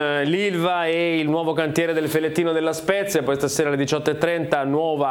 L'Ilva e il nuovo cantiere del Felettino della Spezia. Poi stasera alle 18:30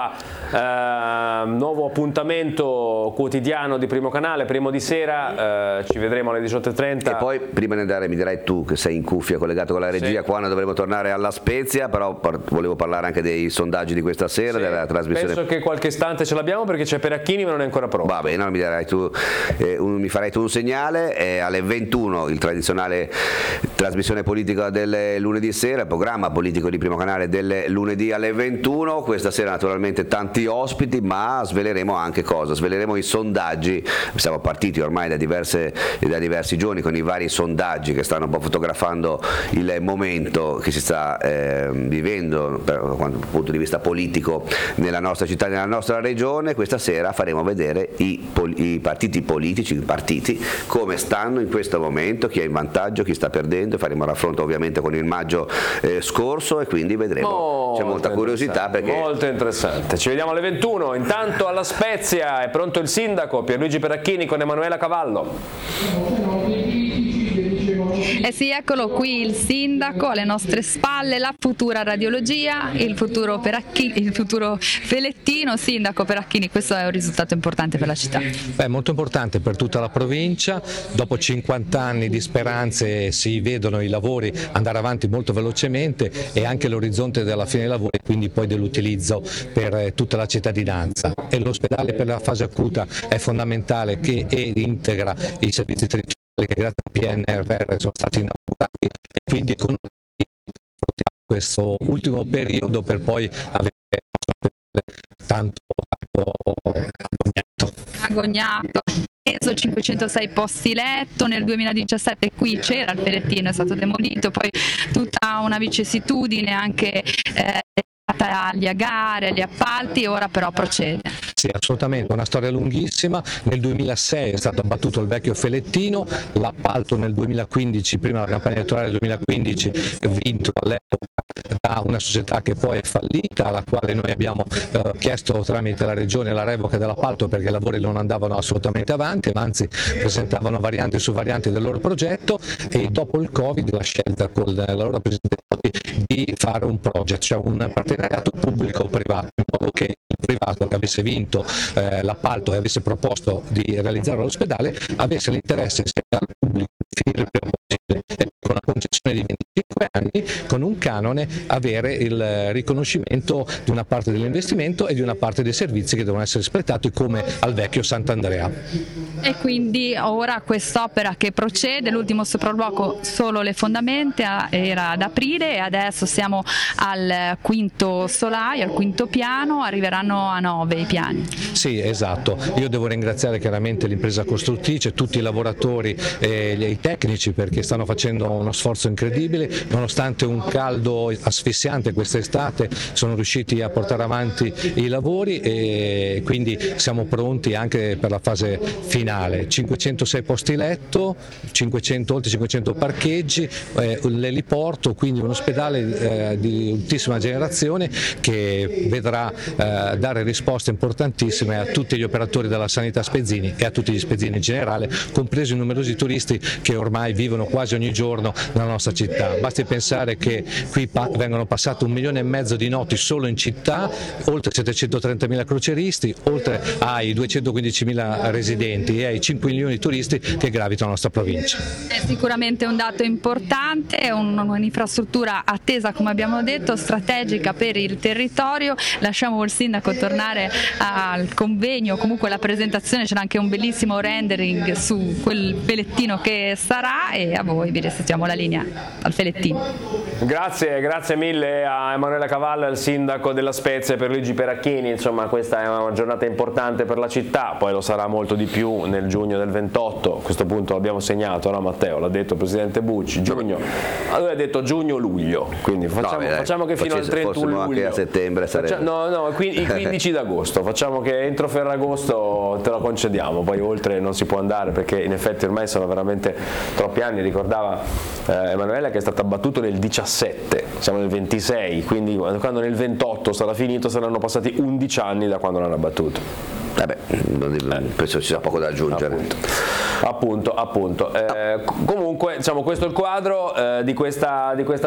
nuovo appuntamento quotidiano di Primo Canale, primo di sera, ci vedremo alle 18:30. E poi prima di andare mi dirai tu, che sei in cuffia collegato con la regia, quando dovremo tornare alla Spezia, però volevo parlare anche dei sondaggi di questa sera, della trasmissione. Penso che qualche istante ce l'abbiamo perché c'è Peracchini ma non è ancora pronto. Va bene, mi darai tu, mi farai tu un segnale, alle 21 il tradizionale trasmissione politica del lunedì sera, il programma politico di Primo Canale del lunedì alle 21. Questa sera naturalmente tanti ospiti, ma sveleremo anche cosa? Sveleremo i sondaggi. Siamo partiti ormai da diversi giorni con i vari sondaggi che stanno un po' fotografando il momento che si sta vivendo dal punto di vista politico nella nostra città, nella nostra regione. Questa sera faremo vedere i partiti politici, come stanno in questo momento, chi è in vantaggio, chi sta perdendo. Faremo raffronto ovviamente con il maggio scorso e quindi vedremo. C'è molta curiosità perché molto interessante. Ci vediamo alle 21. Intanto alla Spezia è pronto il sindaco Pierluigi Peracchini con Emanuela Cavallo. Eh sì, eccolo qui il sindaco alle nostre spalle, la futura radiologia, il futuro Felettino. Sindaco Peracchini, questo è un risultato importante per la città. Molto importante per tutta la provincia. Dopo 50 anni di speranze si vedono i lavori andare avanti molto velocemente e anche l'orizzonte della fine dei lavori, quindi poi dell'utilizzo per tutta la cittadinanza. E l'ospedale per la fase acuta è fondamentale, che integra i servizi territoriali che grazie al PNRR sono stati inaugurati, e quindi con questo ultimo periodo per poi avere tanto agognato. 506 posti letto nel 2017, qui c'era il Felettino, è stato demolito, poi tutta una vicissitudine anche agli agare, agli appalti, ora però procede. Sì, assolutamente, una storia lunghissima. Nel 2006 è stato abbattuto il vecchio Felettino, l'appalto nel 2015, prima della campagna elettorale del 2015, vinto all'epoca da una società che poi è fallita, alla quale noi abbiamo chiesto tramite la regione la revoca dell'appalto perché i lavori non andavano assolutamente avanti, ma anzi presentavano varianti su varianti del loro progetto, e dopo il Covid la scelta con l'allora presidente di fare un project, cioè un partenariato pubblico-privato, in modo che il privato che avesse vinto l'appalto e avesse proposto di realizzare l'ospedale avesse l'interesse sia al pubblico di finire il prima possibile, e con una concessione di 25 anni con un canone avere il riconoscimento di una parte dell'investimento e di una parte dei servizi che devono essere espletati come al vecchio Sant'Andrea. E quindi ora quest'opera che procede, l'ultimo sopralluogo solo le fondamenta era ad aprile e adesso siamo al quinto solaio, al quinto piano, arriveranno a 9 i piani. Sì, esatto, io devo ringraziare chiaramente l'impresa costruttrice, tutti i lavoratori e i tecnici perché stanno facendo uno sforzo incredibile, nonostante un caldo asfissiante quest'estate sono riusciti a portare avanti i lavori e quindi siamo pronti anche per la fase finale. 506 posti letto, oltre 500 parcheggi, l'eliporto, quindi un ospedale di ultimissima generazione che vedrà dare risposte importantissime a tutti gli operatori della sanità spezzini e a tutti gli spezzini in generale, compresi i numerosi turisti che ormai vivono quasi ogni giorno nella nostra città. Basti pensare che qui vengono passati 1,5 milioni di notti solo in città, oltre 730.000 croceristi, oltre ai 215.000 residenti e ai 5 milioni di turisti che gravitano la nostra provincia. È sicuramente un dato importante, è un'infrastruttura attesa, come abbiamo detto, strategica per il territorio. Lasciamo il sindaco tornare al convegno, comunque la presentazione, c'era anche un bellissimo rendering su quel Felettino che sarà, e a voi vi restituiamo la linea al Felettino. Grazie mille a Emanuela Cavallo, al sindaco della Spezia, per Luigi Peracchini. Insomma, questa è una giornata importante per la città, poi lo sarà molto di più nel giugno del 28. A questo punto l'abbiamo segnato, no Matteo? L'ha detto il presidente Bucci, giugno. Lui ha detto giugno-luglio, quindi facciamo che fino al 31 luglio. Anche a settembre sarebbe. I 15 d'agosto, facciamo che entro Ferragosto te lo concediamo, poi oltre non si può andare perché in effetti ormai sono veramente troppi anni. Ricordava Emanuela che è stato abbattuto nel 17, siamo nel 26, quindi quando nel 28 sarà finito saranno passati 11 anni da quando l'hanno abbattuto. Penso ci sia poco da aggiungere. Appunto. Comunque, diciamo, questo è il quadro di questa